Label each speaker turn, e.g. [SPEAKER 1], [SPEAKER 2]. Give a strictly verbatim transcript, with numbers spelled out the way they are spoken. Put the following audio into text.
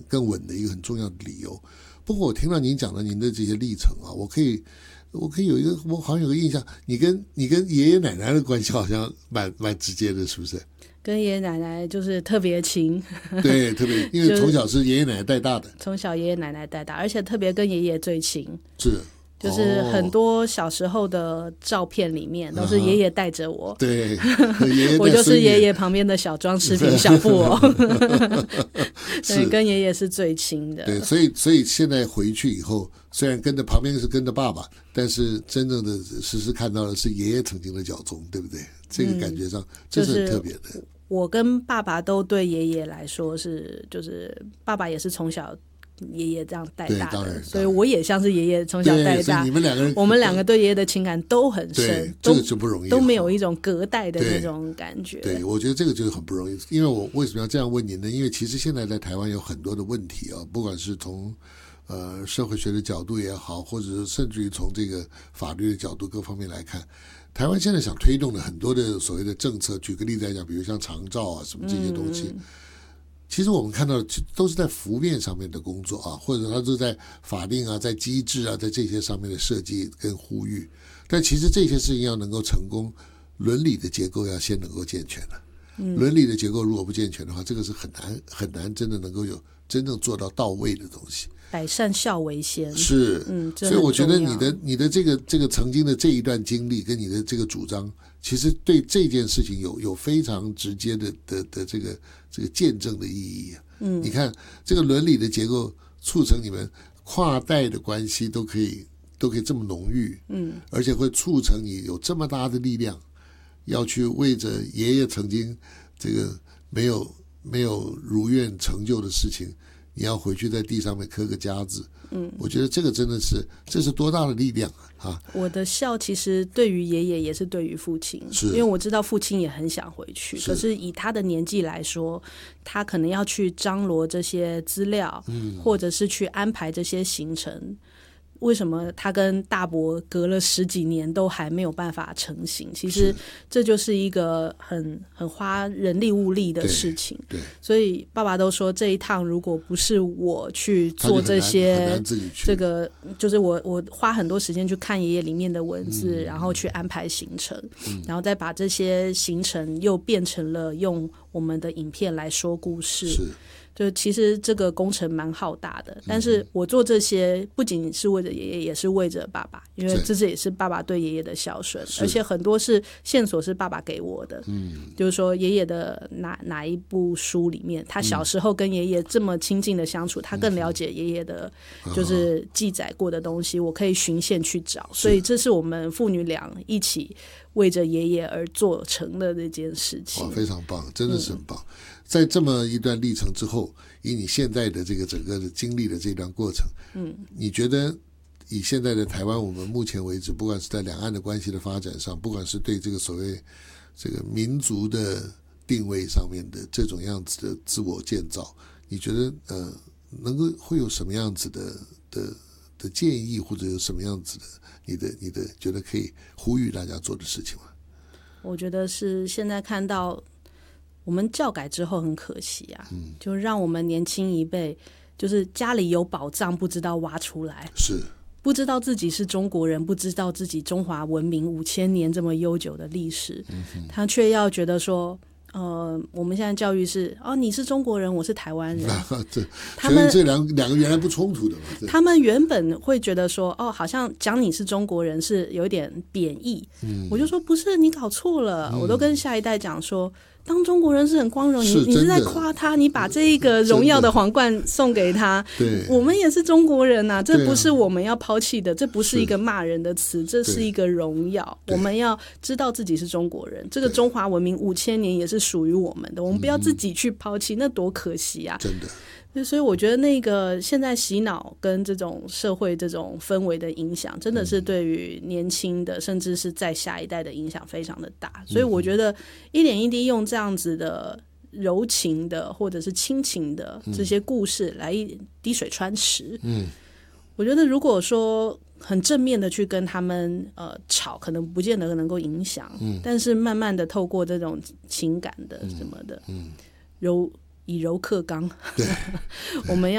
[SPEAKER 1] 更稳的一个很重要的理由。不过我听到您讲的您的这些历程啊，我可以我可以有一个我好像有个印象，你跟你跟爷爷奶奶的关系好像蛮蛮直接的，是不是？
[SPEAKER 2] 跟爷爷奶奶就是特别亲，
[SPEAKER 1] 对，特别因为从小是爷爷奶奶带大的，
[SPEAKER 2] 从小爷爷奶奶带大，而且特别跟爷爷最亲，
[SPEAKER 1] 是。
[SPEAKER 2] 就是很多小时候的照片里面都是爷爷带着我，
[SPEAKER 1] 对，爷爷
[SPEAKER 2] 我就是爷爷旁边的小装饰品小布偶，对，跟爷爷是最亲的。
[SPEAKER 1] 对，所以所以现在回去以后，虽然跟着旁边是跟着爸爸，但是真正的实时看到的是爷爷曾经的脚踪，对不对？这个感觉上，嗯、这是很特别的。
[SPEAKER 2] 就是、我跟爸爸都对爷爷来说是，就是爸爸也是从小爷爷这样带大的，所以我也像是爷爷从小带大。
[SPEAKER 1] 你们两个人，
[SPEAKER 2] 我们两个对爷爷的情感都很深，
[SPEAKER 1] 这个就不容易，
[SPEAKER 2] 都没有一种隔代的那种感觉。
[SPEAKER 1] 对，对我觉得这个就是很不容易。因为我为什么要这样问您呢？因为其实现在在台湾有很多的问题啊，不管是从呃社会学的角度也好，或者是甚至于从这个法律的角度各方面来看，台湾现在想推动的很多的所谓的政策，举个例子来讲，比如像长照啊什么这些东西。嗯，其实我们看到的都是在浮面上面的工作啊，或者它是在法令啊、在机制啊、在这些上面的设计跟呼吁。但其实这些事情要能够成功，伦理的结构要先能够健全了。嗯，伦理的结构如果不健全的话，这个是很难很难真的能够有真正做到到位的东西。
[SPEAKER 2] 百善孝为先，
[SPEAKER 1] 是，嗯，所以我觉得你的你的这个这个曾经的这一段经历跟你的这个主张，其实对这件事情有有非常直接的的的这个这个见证的意义啊。嗯，你看这个伦理的结构促成你们跨代的关系都可以都可以这么浓郁，嗯，而且会促成你有这么大的力量，要去为着爷爷曾经这个没有没有如愿成就的事情。你要回去在地上面刻个家字，嗯，我觉得这个真的是，这是多大的力量啊！啊
[SPEAKER 2] 我的孝其实对于爷爷也是对于父亲，
[SPEAKER 1] 是
[SPEAKER 2] 因为我知道父亲也很想回去，可是以他的年纪来说，他可能要去张罗这些资料，嗯，或者是去安排这些行程。为什么他跟大伯隔了十几年都还没有办法成行？其实这就是一个很很花人力物力的事情。
[SPEAKER 1] 对，对，
[SPEAKER 2] 所以爸爸都说这一趟如果不是我去做这些，这个就是我我花很多时间去看爷爷里面的文字，嗯，然后去安排行程，嗯，然后再把这些行程又变成了用我们的影片来说故事。
[SPEAKER 1] 是。
[SPEAKER 2] 就其实这个工程蛮浩大的，但是我做这些不仅是为了爷爷，也是为着爸爸，因为这是也是爸爸对爷爷的孝顺，而且很多是线索是爸爸给我的，嗯，就是说爷爷的哪哪一部书里面，他小时候跟爷爷这么亲近的相处，嗯，他更了解爷爷的就是记载过的东西，我可以循线去找，所以这是我们父女俩一起为着爷爷而做成的这件事情。
[SPEAKER 1] 哇，非常棒，真的是很棒。嗯，在这么一段历程之后，以你现在的这个整个的经历的这段过程，嗯，你觉得以现在的台湾，我们目前为止，不管是在两岸的关系的发展上，不管是对这个所谓这个民族的定位上面的这种样子的自我建造，你觉得呃，能够会有什么样子的的的建议，或者有什么样子的你的你的觉得可以呼吁大家做的事情吗？
[SPEAKER 2] 我觉得是现在看到。我们教改之后很可惜啊，嗯，就让我们年轻一辈就是家里有宝藏不知道挖出来，
[SPEAKER 1] 是
[SPEAKER 2] 不知道自己是中国人，不知道自己中华文明五千年这么悠久的历史，嗯，他却要觉得说呃，我们现在教育是哦，你是中国人，我是台湾人，
[SPEAKER 1] 这他们这两两个原来不冲突的嘛。
[SPEAKER 2] 他们原本会觉得说，哦，好像讲你是中国人是有一点贬义，嗯，我就说不是，你搞错了，嗯，我都跟下一代讲说。当中国人是很光荣，你你是在夸他，你把这一个荣耀的皇冠送给他。
[SPEAKER 1] 对，
[SPEAKER 2] 我们也是中国人呐，啊，这不是我们要抛弃的，这不是一个骂人的词，这是一个荣耀。我们要知道自己是中国人，这个中华文明五千年也是属于我们的，我们不要自己去抛弃，那多可惜啊！
[SPEAKER 1] 真的。
[SPEAKER 2] 所以我觉得那个现在洗脑跟这种社会这种氛围的影响，真的是对于年轻的甚至是在下一代的影响非常的大。所以我觉得一点一滴用这样子的柔情的或者是亲情的这些故事来滴水穿石，嗯，我觉得如果说很正面的去跟他们呃吵，可能不见得能够影响，嗯，但是慢慢的透过这种情感的什么的，嗯，柔以柔克刚，对，我们要。